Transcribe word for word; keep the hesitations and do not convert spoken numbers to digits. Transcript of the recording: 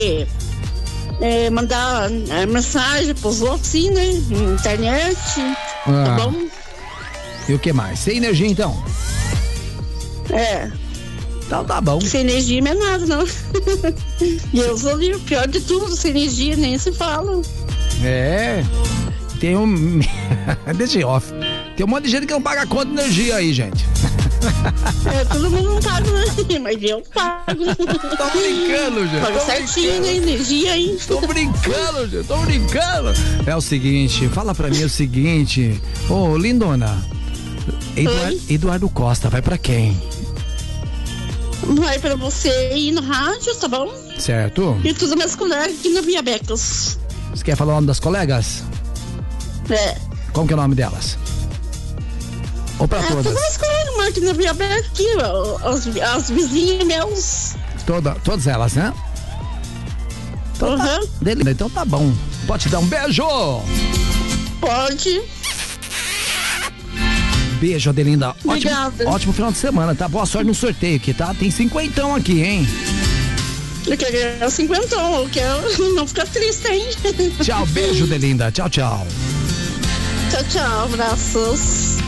é, mandar é, mensagem pros outros, sim, né? Internet, Ah. tá bom? E o que mais? Sem energia, então? É. Então tá bom. Sem energia não é nada, não. Deus o livre, pior de tudo, sem energia nem se fala. É. Tem um. Deixa eu off. Tem um monte de gente que não paga conta de energia aí, gente. É, todo mundo não paga, né? Mas eu pago. Tô brincando, gente. Paga Tô certinho, brincando. né? Energia aí. Tô brincando, gente. Tô brincando. É o seguinte, fala pra mim o seguinte. Ô, lindona. Eduardo, Eduardo Costa, vai pra quem? Vai pra você ir no rádio, tá bom? Certo? E todos meus colegas aqui na Via Becas. Você quer falar o nome das colegas? É. Como que é o nome delas? Ou pra É, todas? todas as colegas aqui na Via Becas, aqui, ó, as, as vizinhas meus. Toda, todas elas, né? Então, tá, Uhum. Delina, então tá bom. Pode te dar um beijo? Pode. Beijo, Adelinda. Obrigada. Ótimo, ótimo final de semana, tá? Boa sorte no sorteio aqui, tá? Tem cinquentão aqui, hein? Eu quero ganhar cinquentão, eu quero não ficar triste, hein? Tchau, beijo, Delinda. Tchau, tchau. Tchau, tchau, abraços.